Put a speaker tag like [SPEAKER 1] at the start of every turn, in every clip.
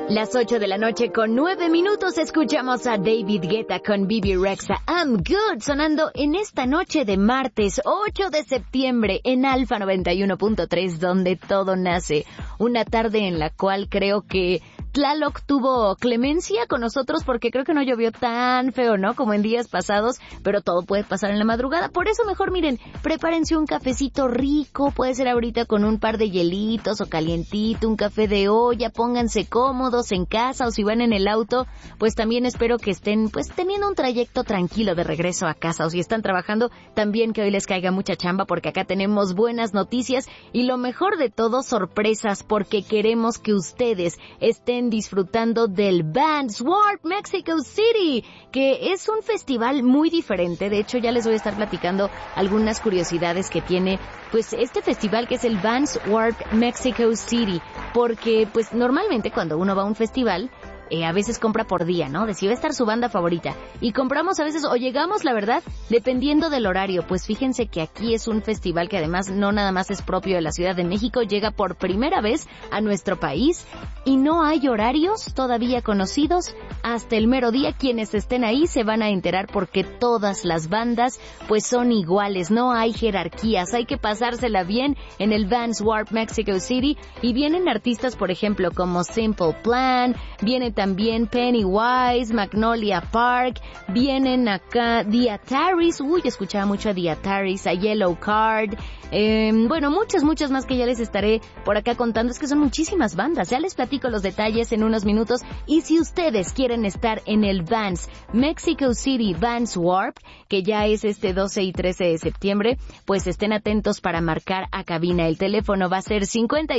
[SPEAKER 1] Las 8 de la noche con 9 minutos escuchamos a David Guetta con Bibi Rexha. I'm Good, sonando en esta noche de martes 8 de septiembre en Alfa 91.3, donde todo nace. Una tarde en la cual creo que Tlaloc tuvo clemencia con nosotros porque creo que no llovió tan feo, ¿no? Como en días pasados, pero todo puede pasar en la madrugada. Por eso mejor, miren, prepárense un cafecito rico, puede ser ahorita con un par de hielitos o calientito, un café de olla, pónganse cómodos en casa o si van en el auto, pues también espero que estén pues teniendo un trayecto tranquilo de regreso a casa, o si están trabajando, también que hoy les caiga mucha chamba porque acá tenemos buenas noticias y lo mejor de todo, sorpresas, porque queremos que ustedes estén disfrutando del Vans Warped Mexico City, que es un festival muy diferente. De hecho, ya les voy a estar platicando algunas curiosidades que tiene pues este festival, que es el Vans Warped Mexico City, porque pues normalmente cuando uno va a un festival, a veces compra por día, ¿no? De si va a estar su banda favorita. Y compramos a veces, o llegamos, la verdad, dependiendo del horario. Pues fíjense que aquí es un festival que además no nada más es propio de la Ciudad de México, llega por primera vez a nuestro país y no hay horarios todavía conocidos. Hasta el mero día, quienes estén ahí se van a enterar porque todas las bandas pues son iguales, no hay jerarquías, hay que pasársela bien en el Vans Warped Mexico City. Y vienen artistas, por ejemplo, como Simple Plan, viene también Pennywise, Magnolia Park, vienen acá The Ataris, escuchaba mucho a The Ataris, a Yellow Card, bueno, muchas más que ya les estaré por acá contando. Es que son muchísimas bandas, ya les platico los detalles en unos minutos. Y si ustedes quieren estar en el Vans Mexico City Vans Warped, que ya es este 12 y 13 de septiembre, pues estén atentos para marcar a cabina. El teléfono va a ser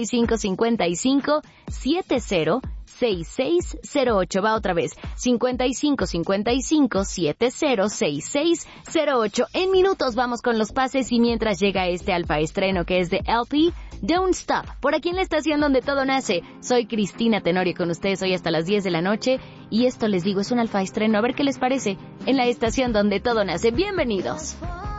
[SPEAKER 1] 5555 70 6608. Va otra vez, 5555-706608. En minutos vamos con los pases y mientras llega este alfa estreno que es de LP, Don't Stop. Por aquí en la estación donde todo nace, soy Cristina Tenorio con ustedes hoy hasta las 10 de la noche y esto les digo es un alfa estreno, a ver qué les parece en la estación donde todo nace. Bienvenidos.